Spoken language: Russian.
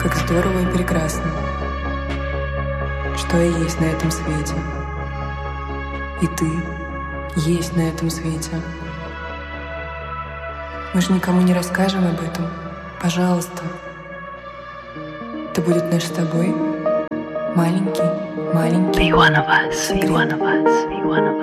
Как здорово и прекрасно, что я есть на этом свете. И ты есть на этом свете. Мы же никому не расскажем об этом. Пожалуйста. Это будет наш с тобой маленький Be one of us, be one of us, be one of us.